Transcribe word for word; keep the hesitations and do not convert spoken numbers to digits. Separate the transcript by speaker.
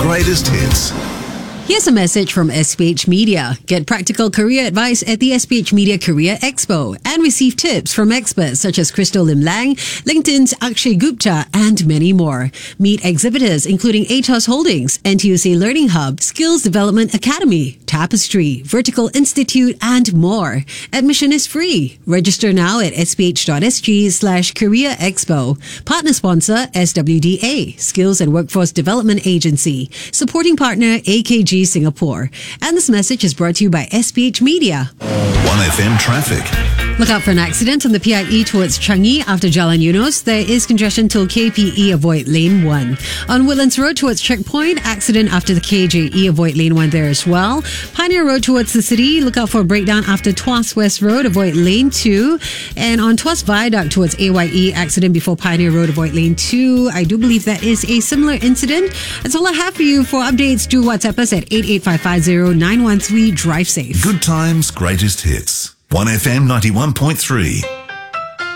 Speaker 1: greatest hits.
Speaker 2: Here's a message from S P H Media. Get practical career advice at the S P H Media Career Expo and receive tips from experts such as Crystal Lim Lang, LinkedIn's Akshay Gupta, and many more. Meet exhibitors including A T O S Holdings, N T U C Learning Hub, Skills Development Academy, Tapestry, Vertical Institute, and more. Admission is free. Register now at sph.sg slash career expo. Partner sponsor S W D A, Skills and Workforce Development Agency. Supporting partner A K G Singapore. And this message is brought to you by S P H Media.
Speaker 1: one F M traffic.
Speaker 2: Look out for an accident on the P I E towards Changi after Jalan Eunos. There is congestion till K P E, avoid lane one. On Woodlands Road towards Checkpoint, accident after the K J E, avoid lane one there as well. Pioneer Road towards the city, look out for a breakdown after Tuas West Road, avoid lane two. And on Tuas Viaduct towards A Y E, accident before Pioneer Road, avoid lane two. I do believe that is a similar incident. That's all I have for you. For updates, do WhatsApp us at eight eight five five zero nine one three. Drive safe.
Speaker 1: Good times, greatest hits. one F M ninety-one point three.